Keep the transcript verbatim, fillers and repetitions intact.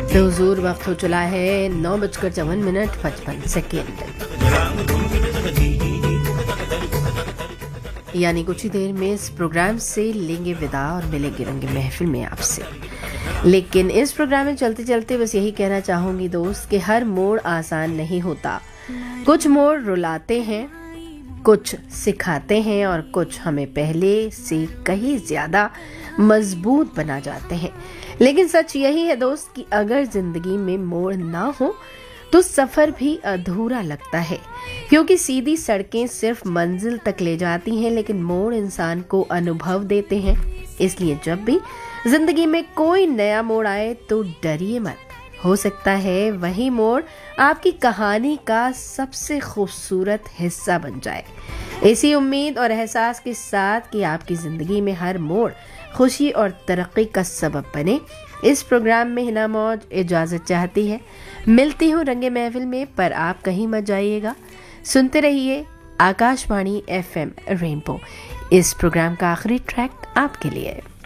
तो हुजूर वक्त हो चला है नौ बजकर चौवन मिनट पचपन सेकेंड, यानी कुछ ही देर में इस प्रोग्राम से लेंगे विदा और मिलेंगे रंगे महफिल में आपसे। लेकिन इस प्रोग्राम में चलते चलते बस यही कहना चाहूंगी दोस्त कि हर मोड़ आसान नहीं होता। कुछ मोड़ रुलाते हैं, कुछ सिखाते हैं और कुछ हमें पहले से कहीं ज्यादा मजबूत बना जाते हैं। लेकिन सच यही है दोस्त कि अगर जिंदगी में मोड़ ना हो तो सफर भी अधूरा लगता है, क्योंकि सीधी सड़कें सिर्फ मंजिल तक ले जाती हैं लेकिन मोड़ इंसान को अनुभव देते हैं। इसलिए जब भी जिंदगी में कोई नया मोड़ आए तो डरिए मत, हो सकता है वही मोड़ आपकी कहानी का सबसे खूबसूरत हिस्सा बन जाए। इसी उम्मीद और एहसास के साथ कि आपकी जिंदगी में हर मोड़ खुशी और तरक्की का सबब बने, इस प्रोग्राम में हिना मौज इजाजत चाहती है। मिलती हूँ रंगे महफिल में, पर आप कहीं मत जाइएगा। सुनते रहिए आकाशवाणी एफ एम रेनबो। इस प्रोग्राम का आखिरी ट्रैक आपके लिए।